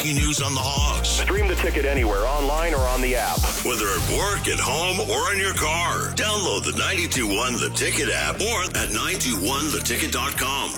breaking news on the Hogs. Stream the ticket anywhere, online or on the app. Whether at work, at home, or in your car. Download the 92.1 The Ticket app or at 921theticket.com.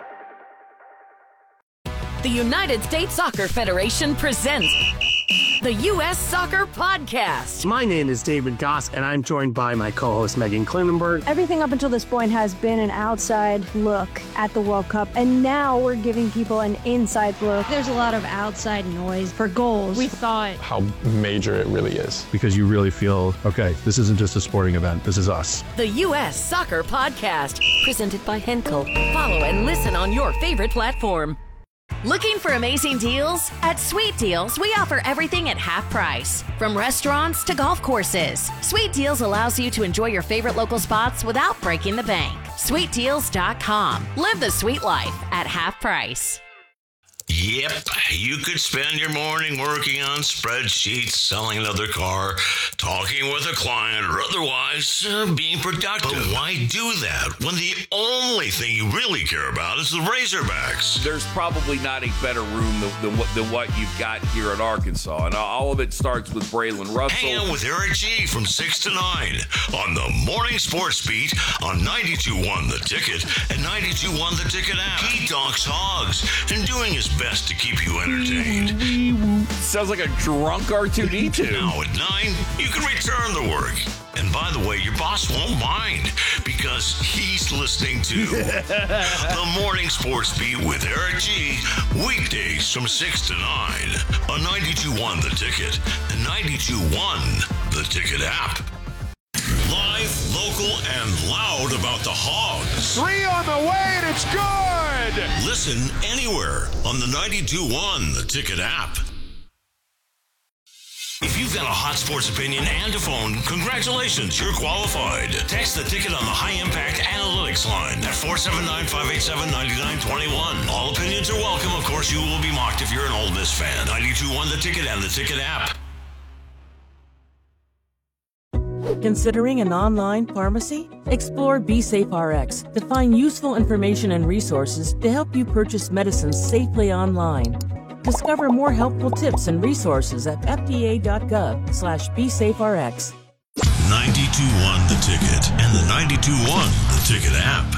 The United States Soccer Federation presents the U.S. Soccer Podcast. My name is David Goss, and I'm joined by my co-host Megan Klinenberg. Everything up until this point has been an outside look at the World Cup, and now we're giving people an inside look. There's a lot of outside noise for goals. We thought how major it really is. Because you really feel, okay, this isn't just a sporting event, this is us. The U.S. Soccer Podcast, presented by Henkel. Follow and listen on your favorite platform. Looking for amazing deals? At Sweet Deals, we offer everything at half price. From restaurants to golf courses, Sweet Deals allows you to enjoy your favorite local spots without breaking the bank. SweetDeals.com. Live the sweet life at half price. Yep, you could spend your morning working on spreadsheets, selling another car, talking with a client, or otherwise being productive. But why do that when the only thing you really care about is the Razorbacks? There's probably not a better room than what you've got here in Arkansas, and all of it starts with Braylon Russell. Hang out with Eric G from 6 to 9 on the Morning Sports Beat on 92.1 The Ticket and 92.1 The Ticket app. He talks hogs and doing his best to keep you entertained. Sounds like a drunk R2-D2. Now at 9, you can return to work. And by the way, your boss won't mind because he's listening to the Morning Sports Beat with Eric G. Weekdays from 6 to 9 on 92.1 The Ticket and 92.1 The Ticket app. Live, local, and loud about the Hogs. 3 on the way, and it's good! Listen anywhere on the 92.1 The Ticket app. If you've got a hot sports opinion and a phone, congratulations, you're qualified. Text the ticket on the High Impact Analytics line at 479-587-9921. All opinions are welcome. Of course, you will be mocked if you're an Ole Miss fan. 92.1 The Ticket and the Ticket app. Considering an online pharmacy? Explore BeSafeRx to find useful information and resources to help you purchase medicines safely online. Discover more helpful tips and resources at fda.gov/BeSafeRx. 92.1 The Ticket and the 92.1 The Ticket app.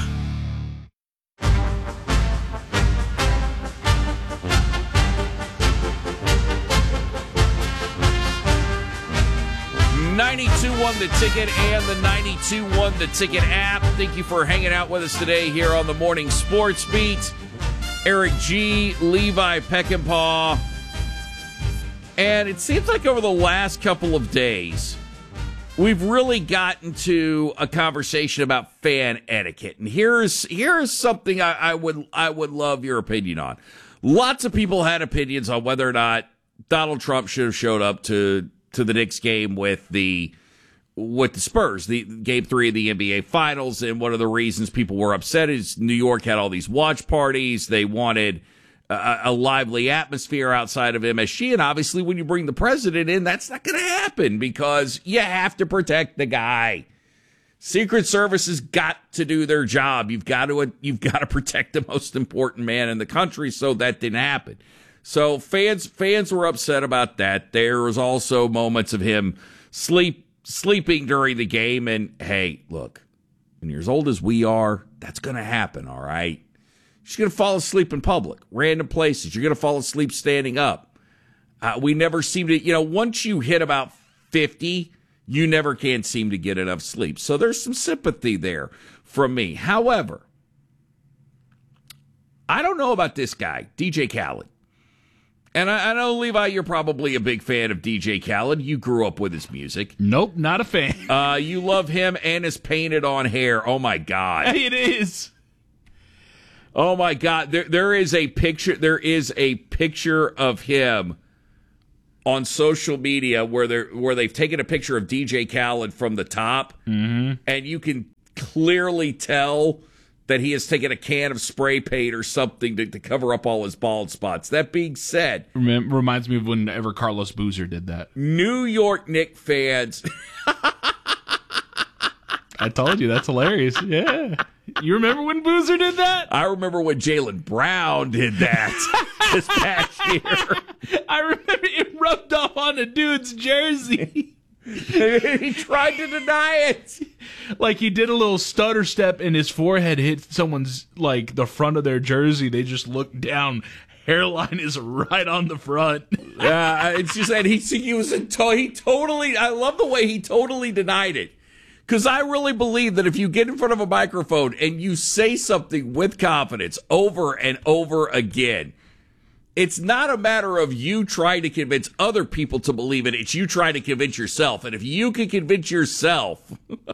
The Ticket and the 92.1 The Ticket app. Thank you for hanging out with us today here on the Morning Sports Beat. Eric G, Levi Peckinpah. And it seems like over the last couple of days, we've really gotten to a conversation about fan etiquette. And here's something I would love your opinion on. Lots of people had opinions on whether or not Donald Trump should have showed up to the Knicks game with the Spurs, the Game 3 of the NBA Finals. And one of the reasons people were upset is New York had all these watch parties. They wanted a lively atmosphere outside of MSG. And obviously, when you bring the president in, that's not going to happen because you have to protect the guy. Secret Service has got to do their job. You've got to protect the most important man in the country. So that didn't happen. So fans were upset about that. There was also moments of him sleeping during the game. And hey, look, when you're as old as we are, that's going to happen, all right? You're going to fall asleep in public, random places. You're going to fall asleep standing up. We never seem to, once you hit about 50, you never can seem to get enough sleep. So there's some sympathy there from me. However, I don't know about this guy, DJ Khaled. And I know, Levi, you're probably a big fan of DJ Khaled. You grew up with his music. Nope, not a fan. You love him and his painted-on hair. Oh, my God. It is. Oh, my God. There is a picture. There is a picture of him on social media where they've taken a picture of DJ Khaled from the top, and you can clearly tell that he has taken a can of spray paint or something to cover up all his bald spots. That being said, reminds me of whenever Carlos Boozer did that. New York Knicks fans. I told you, that's hilarious. Yeah. You remember when Boozer did that? I remember when Jaylen Brown did that this past year. I remember it rubbed off on a dude's jersey. He tried to deny it. Like he did a little stutter step and his forehead hit someone's, like, the front of their jersey. They just looked down. Hairline is right on the front. Yeah, it's just that he was he totally. I love the way he totally denied it, because I really believe that if you get in front of a microphone and you say something with confidence over and over again, it's not a matter of you trying to convince other people to believe it. It's you trying to convince yourself. And if you can convince yourself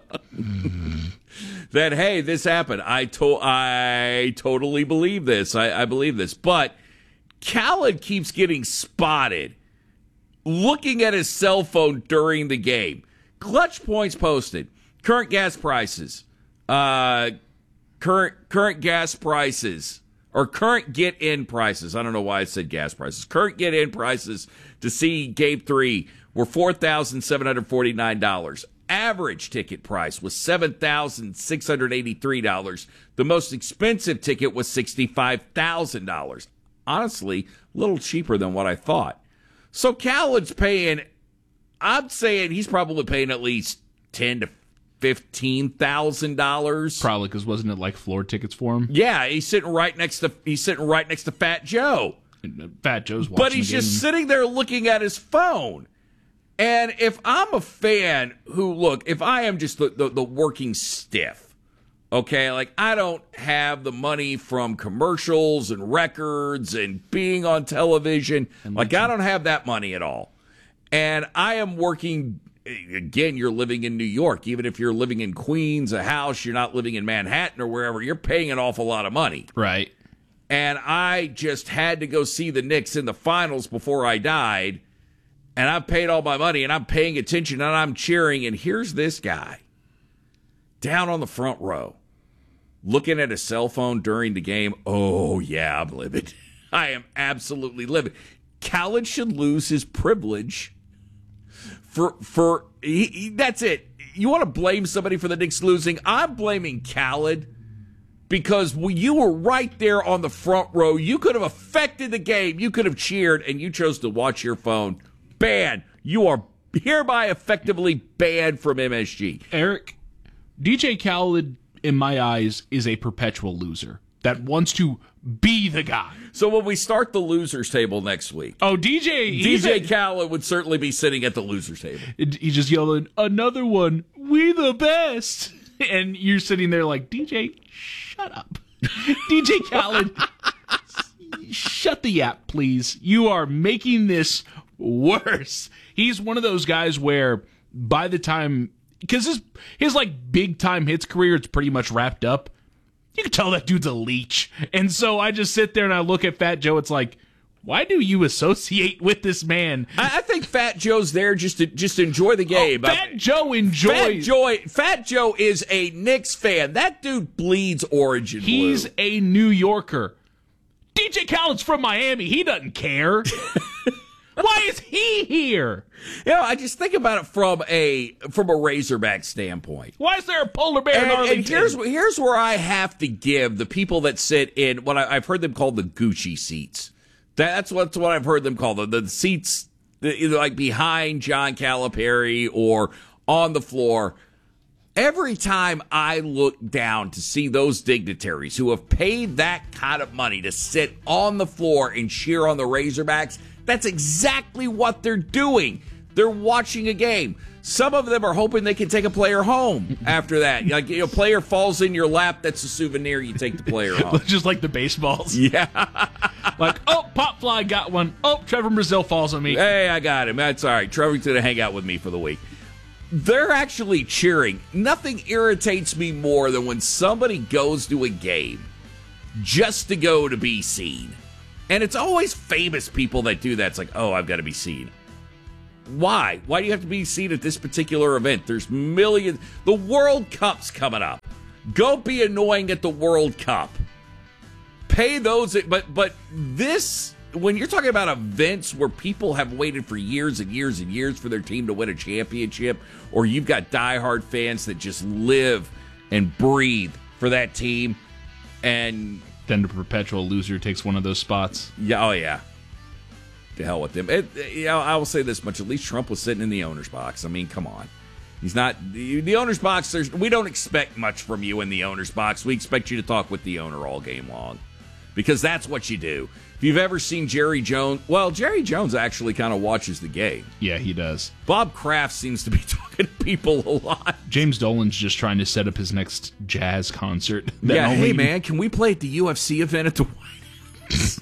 that, hey, this happened, I totally believe this. I believe this. But Khaled keeps getting spotted looking at his cell phone during the game. Clutch Points posted current gas prices, current gas prices, or current get-in prices. I don't know why I said gas prices. Current get-in prices to see Game 3 were $4,749. Average ticket price was $7,683. The most expensive ticket was $65,000. Honestly, a little cheaper than what I thought. So Khaled's paying, I'm saying he's probably paying at least $10,000 to $15,000. Probably, because wasn't it like floor tickets for him? Yeah, he's sitting right next to Fat Joe. Fat Joe's watching. But he's just sitting there looking at his phone. And if I'm a fan if I am just the working stiff, okay, like I don't have the money from commercials and records and being on television. Like I don't have that money at all. And I am working, again, you're living in New York. Even if you're living in Queens, a house, you're not living in Manhattan or wherever, you're paying an awful lot of money. Right. And I just had to go see the Knicks in the finals before I died. And I've paid all my money and I'm paying attention and I'm cheering. And here's this guy down on the front row, looking at his cell phone during the game. Oh, yeah, I'm livid. I am absolutely livid. Khaled should lose his privilege that's it. You want to blame somebody for the Knicks losing? I'm blaming Khaled because you were right there on the front row. You could have affected the game. You could have cheered, and you chose to watch your phone. Banned. You are hereby effectively banned from MSG. Eric, DJ Khaled, in my eyes, is a perpetual loser that wants to be the guy. So when we start the losers table next week, DJ Khaled would certainly be sitting at the losers table. He's just yelling, "Another one, we the best," and you're sitting there like, DJ, shut up. DJ Khaled, shut the yap, please. You are making this worse. He's one of those guys where by the time, because his like big time hits career, it's pretty much wrapped up. You can tell that dude's a leech. And so I just sit there and I look at Fat Joe. It's like, why do you associate with this man? I think Fat Joe's there just to enjoy the game. Fat Joe enjoys. Fat Joe is a Knicks fan. That dude bleeds orange and blue. He's a New Yorker. DJ Khaled's from Miami. He doesn't care. Why is he here? You know, I just think about it from a Razorback standpoint. Why is there a polar bear in Arlington? And here's where I have to give the people that sit in what I've heard them call the Gucci seats. That's what I've heard them call the seats, either like behind John Calipari or on the floor. Every time I look down to see those dignitaries who have paid that kind of money to sit on the floor and cheer on the Razorbacks, that's exactly what they're doing. They're watching a game. Some of them are hoping they can take a player home after that. Like, a player falls in your lap, that's a souvenir. You take the player home. Just like the baseballs. Yeah. Like, oh, Pop Fly got one. Oh, Trevor Brazile falls on me. Hey, I got him. That's all right. Trevor's going to hang out with me for the week. They're actually cheering. Nothing irritates me more than when somebody goes to a game just to go to be seen. And it's always famous people that do that. It's like, oh, I've got to be seen. Why? Why do you have to be seen at this particular event? There's millions. The World Cup's coming up. Go be annoying at the World Cup. Pay those. But this when you're talking about events where people have waited for years and years and years for their team to win a championship, or you've got diehard fans that just live and breathe for that team, and then the perpetual loser takes one of those spots. Yeah, oh yeah. To hell with them. I will say this much: at least Trump was sitting in the owner's box. I mean, come on. He's not the owner's box. We don't expect much from you in the owner's box. We expect you to talk with the owner all game long, because that's what you do. If you've ever seen Jerry Jones, well, Jerry Jones actually kind of watches the game. Yeah, he does. Bob Kraft seems to be talking to people a lot. James Dolan's just trying to set up his next jazz concert. Yeah, hey man, can we play at the UFC event at the White House?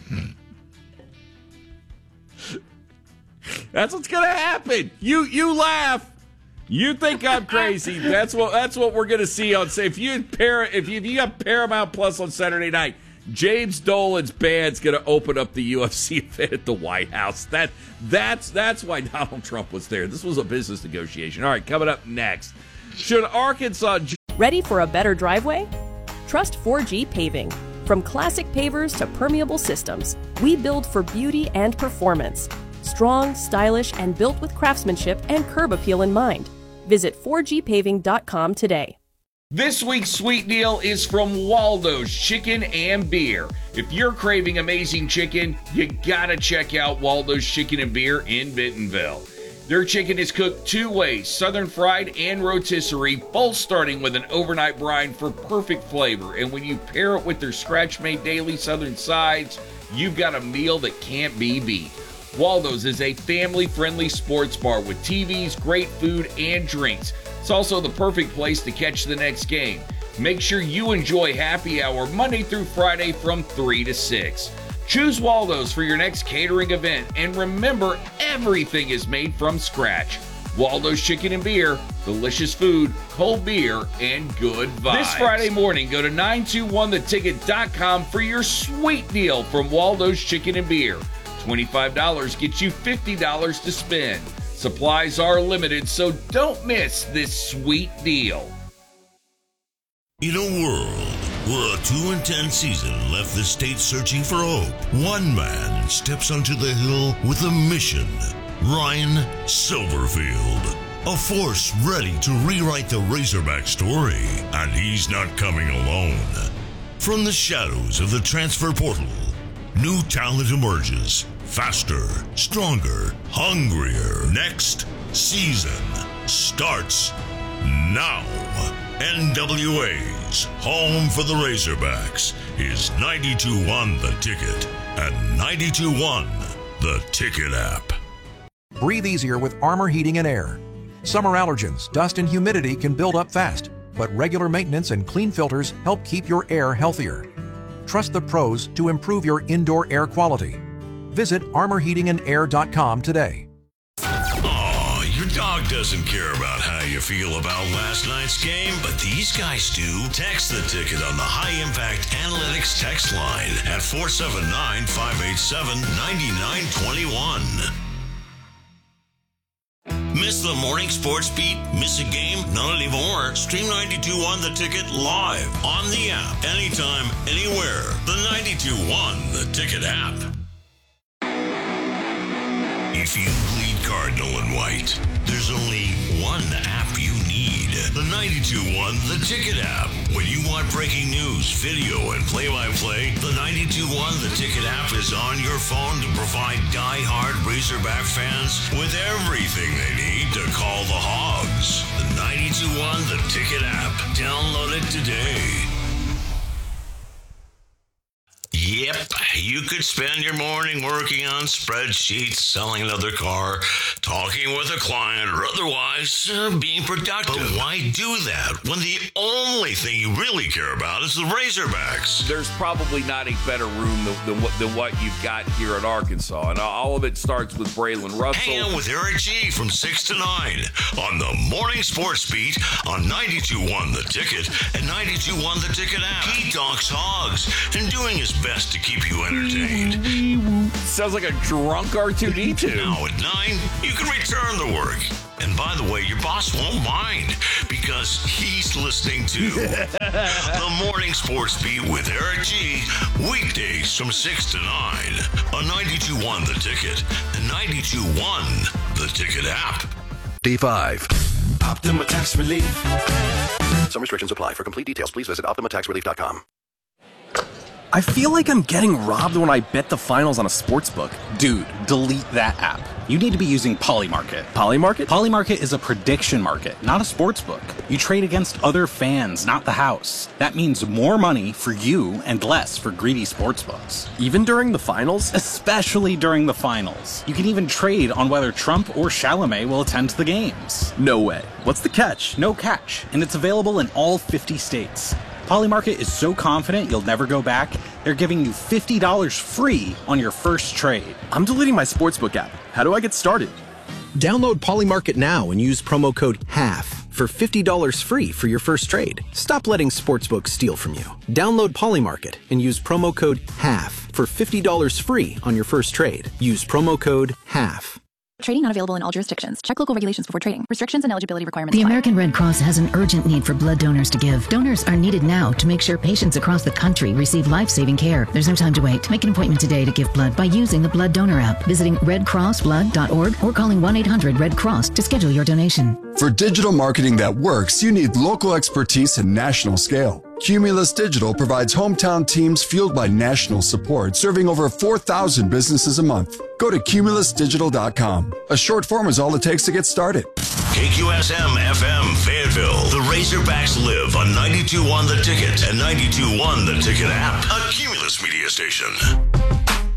That's what's gonna happen. You laugh. You think I'm crazy. That's what we're gonna see on say if you got Paramount Plus on Saturday night, James Dolan's band's gonna open up the UFC event at the White House. That's why Donald Trump was there. This was a business negotiation. All right, coming up next. Should Arkansas ready for a better driveway? Trust 4G Paving. From classic pavers to permeable systems, we build for beauty and performance. Strong, stylish, and built with craftsmanship and curb appeal in mind. Visit 4gpaving.com today. This week's sweet deal is from Waldo's Chicken and Beer. If you're craving amazing chicken, you gotta check out Waldo's Chicken and Beer in Bentonville. Their chicken is cooked 2 ways, southern fried and rotisserie, both starting with an overnight brine for perfect flavor. And when you pair it with their scratch-made daily southern sides, you've got a meal that can't be beat. Waldo's is a family-friendly sports bar with TVs, great food, and drinks. It's also the perfect place to catch the next game. Make sure you enjoy happy hour Monday through Friday from 3 to 6. Choose Waldo's for your next catering event, and remember, everything is made from scratch. Waldo's Chicken and Beer, delicious food, cold beer, and good vibes. This Friday morning, go to 921theticket.com for your sweet deal from Waldo's Chicken and Beer. $25 gets you $50 to spend. Supplies are limited, so don't miss this sweet deal. In a world where a 2-10 season left the state searching for hope, one man steps onto the hill with a mission. Ryan Silverfield, a force ready to rewrite the Razorback story, and he's not coming alone. From the shadows of the transfer portal, new talent emerges. Faster, stronger, hungrier. Next season starts now. NWA's home for the Razorbacks is 92.1 The Ticket and 92.1 The Ticket app. Breathe easier with Armor Heating and Air. Summer allergens, dust, and humidity can build up fast, but regular maintenance and clean filters help keep your air healthier. Trust the pros to improve your indoor air quality. Visit armorheatingandair.com today. Oh, your dog doesn't care about how you feel about last night's game, but these guys do. Text the ticket on the High Impact Analytics text line at 479-587-9921. Miss the morning sports beat? Miss a game? Not anymore. Stream 92.1 The Ticket live on the app. Anytime, anywhere. The 92.1 The Ticket app. If you bleed cardinal and white, there's only one app you need. The 92.1 The Ticket app. When you want breaking news, video, and play-by-play, the 92.1 The Ticket app is on your phone to provide die-hard Razorback fans with everything they need to call the Hogs. The 92.1 The Ticket app. Download it today. Yep, you could spend your morning working on spreadsheets, selling another car, talking with a client, or otherwise being productive. But why do that when the only thing you really care about is the Razorbacks? There's probably not a better room than what you've got here at Arkansas, and all of it starts with Braylon Russell. Hang out with Eric G from 6 to 9 on the Morning Sports Beat on 92.1 The Ticket and 92.1 The Ticket app. He talks Hogs and doing his best best to keep you entertained. Sounds like a drunk R2-D2. Now at 9, you can return to work. And by the way, your boss won't mind because he's listening to The Morning Sports Beat with Eric G. Weekdays from 6 to 9 on 92.1 The Ticket and 92.1 The Ticket app. D5. Optima Tax Relief. Some restrictions apply. For complete details, please visit OptimaTaxRelief.com. I feel like I'm getting robbed when I bet the finals on a sportsbook. Dude, delete that app. You need to be using Polymarket. Polymarket? Polymarket is a prediction market, not a sportsbook. You trade against other fans, not the house. That means more money for you and less for greedy sportsbooks. Even during the finals? Especially during the finals. You can even trade on whether Trump or Chalamet will attend the games. No way. What's the catch? No catch, and it's available in all 50 states. Polymarket is so confident you'll never go back, they're giving you $50 free on your first trade. I'm deleting my sportsbook app. How do I get started? Download Polymarket now and use promo code HALF for $50 free for your first trade. Stop letting sportsbooks steal from you. Download Polymarket and use promo code HALF for $50 free on your first trade. Use promo code HALF. Trading not available in all jurisdictions. Check local regulations before trading. Restrictions and eligibility requirements. The American Red Cross has an urgent need for blood donors to give. Donors are needed now to make sure patients across the country receive life-saving care. There's no time to wait. Make an appointment today to give blood by using the Blood Donor app, visiting redcrossblood.org, or calling 1-800-RED-CROSS to schedule your donation. For digital marketing that works, you need local expertise and national scale. Cumulus Digital provides hometown teams fueled by national support, serving over 4,000 businesses a month. Go to cumulusdigital.com. A short form is all it takes to get started. KQSM FM Fayetteville. The Razorbacks live on 92.1 The Ticket and 92.1 The Ticket app. A Cumulus media station.